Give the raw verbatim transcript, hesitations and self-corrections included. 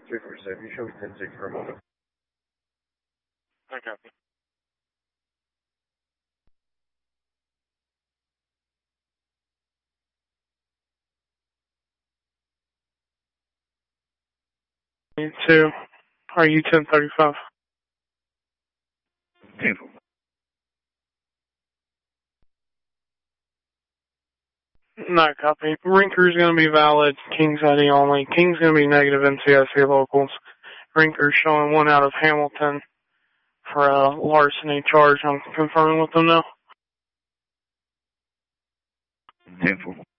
three four seven, you show me ten six for a moment. I copy. Two. Are you ten thirty-five? ten four. Not copy. Rinker's going to be valid. King's I D only. King's going to be negative N C I C locals. Rinker's showing one out of Hamilton for a larceny charge. I'm confirming with them now. ten four.